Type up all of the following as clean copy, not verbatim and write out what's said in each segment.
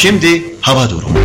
Şimdi hava durumu.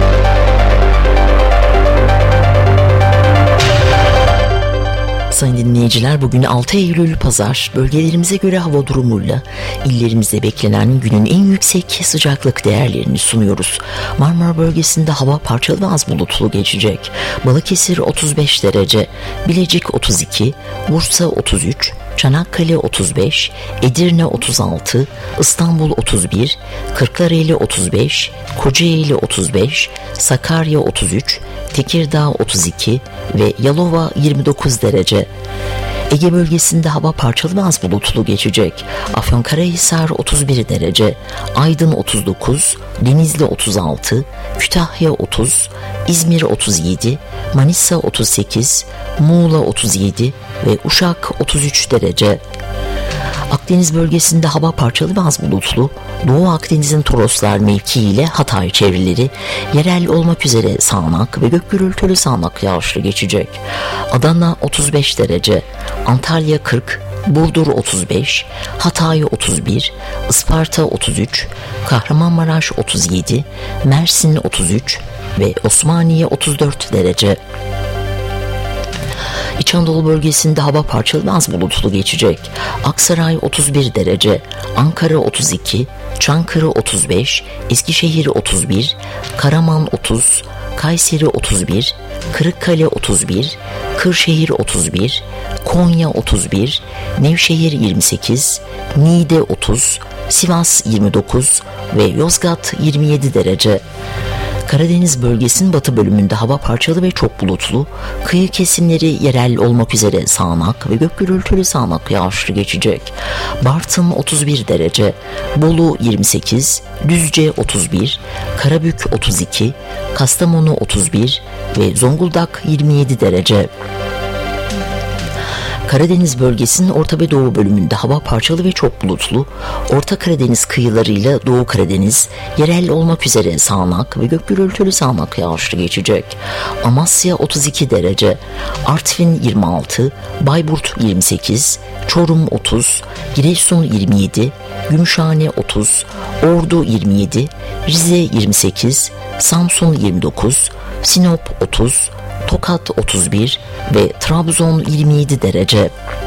Sayın dinleyiciler, bugün 6 Eylül Pazar. Bölgelerimize göre hava durumuyla illerimizde beklenen günün en yüksek sıcaklık değerlerini sunuyoruz. Marmara bölgesinde hava parçalı ve az bulutlu geçecek. Balıkesir 35 derece, Bilecik 32, Bursa 33, Çanakkale 35, Edirne 36, İstanbul 31, Kırklareli 35, Kocaeli 35, Sakarya 33, Tekirdağ 32 ve Yalova 29 derece. Ege bölgesinde hava parçalı ve az bulutlu geçecek. Afyonkarahisar 31 derece, Aydın 39, Denizli 36, Kütahya 30, İzmir 37, Manisa 38, Muğla 37 ve Uşak 33 derece. Akdeniz bölgesinde hava parçalı ve az bulutlu. Doğu Akdeniz'in Toroslar mevkii ile Hatay çevreleri yerel olmak üzere sağanak ve gök gürültülü sağanak yağışlı geçecek. Adana 35 derece, Antalya 40, Burdur 35, Hatay 31, Isparta 33, Kahramanmaraş 37, Mersin 33 ve Osmaniye 34 derece. İç Anadolu bölgesinde hava parçalı ve az bulutlu geçecek. Aksaray 31 derece, Ankara 32, Çankırı 35, Eskişehir 31, Karaman 30, Kayseri 31, Kırıkkale 31, Kırşehir 31, Konya 31, Nevşehir 28, Niğde 30, Sivas 29 ve Yozgat 27 derece. Karadeniz bölgesinin batı bölümünde hava parçalı ve çok bulutlu, kıyı kesimleri yerel olmak üzere sağanak ve gök gürültülü sağanak yağışlı geçecek. Bartın 31 derece, Bolu 28, Düzce 31, Karabük 32, Kastamonu 31 ve Zonguldak 27 derece. Karadeniz bölgesinin orta ve doğu bölümünde hava parçalı ve çok bulutlu, Orta Karadeniz kıyılarıyla Doğu Karadeniz yerel olmak üzere sağanak ve gök gürültülü sağanak yağışlı geçecek. Amasya 32 derece, Artvin 26, Bayburt 28, Çorum 30, Giresun 27, Gümüşhane 30, Ordu 27, Rize 28, Samsun 29, Sinop 30, Tokat 31 ve Trabzon 27 derece.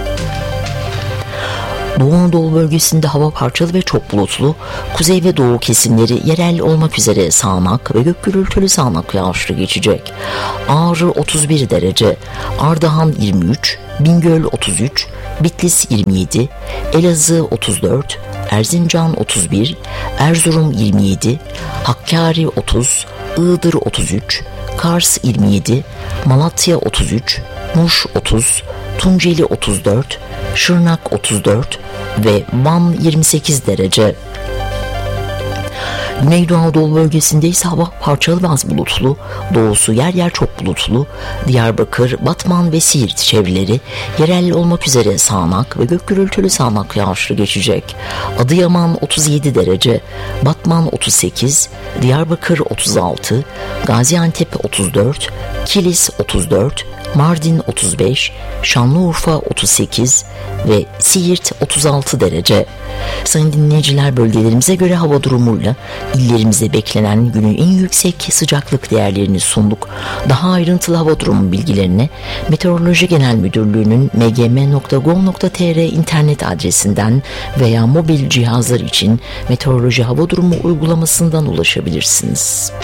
Doğu Anadolu bölgesinde hava parçalı ve çok bulutlu, kuzey ve doğu kesimleri yerel olmak üzere sağanak ve gök gürültülü sağanak yağışlı geçecek. Ağrı 31 derece, Ardahan 23, Bingöl 33, Bitlis 27, Elazığ 34, Erzincan 31, Erzurum 27, Hakkari 30, Iğdır 33, Kars 27, Malatya 33, Muş 30, Tunceli 34, Şırnak 34 ve Van 28 derece. Güneydoğu Anadolu bölgesinde ise hava parçalı ve az bulutlu, doğusu yer yer çok bulutlu, Diyarbakır, Batman ve Siirt çevreleri yerel olmak üzere sağanak ve gök gürültülü sağanak yağışlı geçecek. Adıyaman 37 derece, Batman 38, Diyarbakır 36, Gaziantep 34, Kilis 34, Mardin 35, Şanlıurfa 38 ve Siirt 36 derece. Sayın dinleyiciler, bölgelerimize göre hava durumuyla illerimizde beklenen günün en yüksek sıcaklık değerlerini sunduk. Daha ayrıntılı hava durumu bilgilerine Meteoroloji Genel Müdürlüğü'nün mgm.gov.tr internet adresinden veya mobil cihazlar için meteoroloji hava durumu uygulamasından ulaşabilirsiniz.